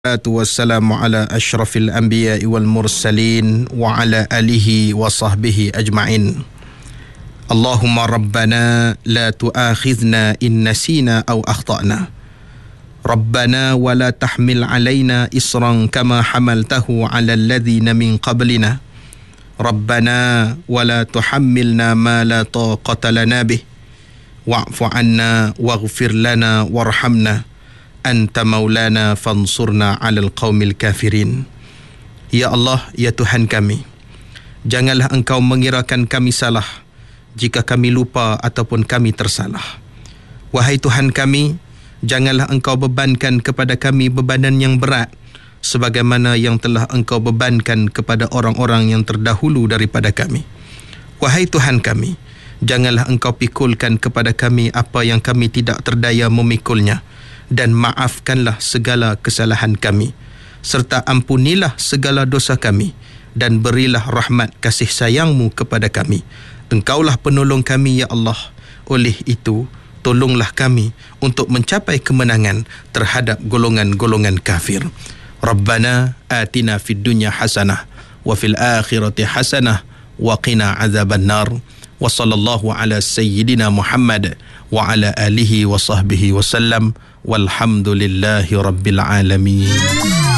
wassalamu ala asyrafil anbiya'i wal mursalin wa ala alihi wa sahbihi ajma'in. Allahumma rabbana la tu'akhidhna in nasina aw akhtana. Rabbana wa la tahmil alaina isran kama hamaltahu ala alladhina min qablina. Rabbana wa la tuhammilna ma la taqata lana bih. Wa'fu 'anna waghfir lana warhamna. Anta maulana fansurna 'alal qaumil kafirin. Ya Allah, ya Tuhan kami, janganlah Engkau mengirakan kami salah jika kami lupa ataupun kami tersalah. Wahai Tuhan kami, janganlah Engkau bebankan kepada kami bebanan yang berat sebagaimana yang telah Engkau bebankan kepada orang-orang yang terdahulu daripada kami. Wahai Tuhan kami, janganlah Engkau pikulkan kepada kami apa yang kami tidak terdaya memikulnya, dan maafkanlah segala kesalahan kami, serta ampunilah segala dosa kami, dan berilah rahmat kasih sayang-Mu kepada kami. Engkaulah penolong kami, ya Allah. Oleh itu, tolonglah kami untuk mencapai kemenangan terhadap golongan-golongan kafir. Rabbana atina fid dunya hasanah wa fil akhirati hasanah wa qina azaban nar. Wa sallallahu ala sayyidina Muhammad wa ala alihi wa sahbihi wa sallam. Walhamdulillahi rabbil alamin.